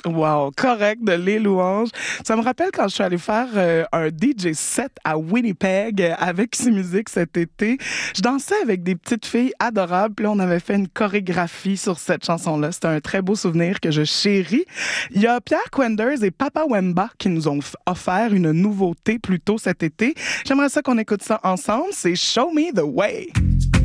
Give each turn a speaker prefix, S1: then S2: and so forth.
S1: Wow, correct de Les Louanges. Ça me rappelle quand je suis allée faire un DJ set à Winnipeg avec C-Music cet été. Je dansais avec des petites filles adorables. Puis là, on avait fait une chorégraphie sur cette chanson-là. C'était un très beau souvenir que je chéris. Il y a Pierre Quenders et Papa Wemba qui nous ont offert une nouveauté plus tôt cet été. J'aimerais ça qu'on écoute ça ensemble. C'est Show Me the Way.